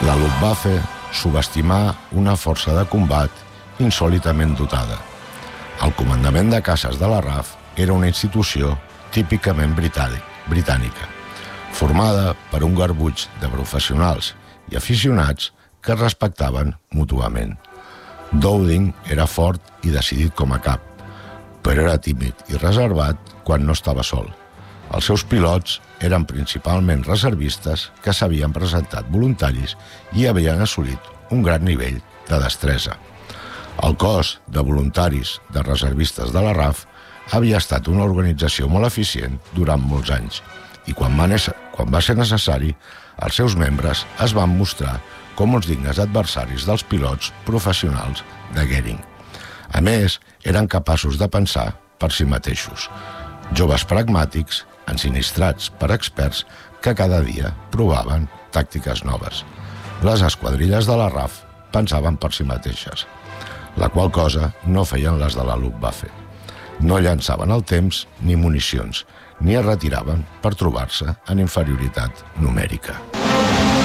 La Luftwaffe subestimà una força de combat insòlitament dotada. El comandament de caces de la RAF era una institució típicament britànica, formada per un garbuix de professionals i aficionats que es respectaven mútuament. Dowding era fort i decidit com a cap, però era tímid i reservat quan no estava sol. Els seus pilots eren principalment reservistes que s'havien presentat voluntaris i havien assolit un gran nivell de destresa. El cos de voluntaris de reservistes de la RAF havia estat una organització molt eficient durant molts anys i quan va ser necessari, els seus membres es van mostrar com uns dignes adversaris dels pilots professionals de Goering. A més, eren capaços de pensar per si mateixos. Joves pragmàtics, ensinistrats per experts que cada dia provaven tàctiques noves. Les esquadrilles de la RAF pensaven per si mateixes, la qual cosa no feien les de la Luftwaffe. No llançaven el temps ni municions, ni es retiraven per trobar-se en inferioritat numèrica.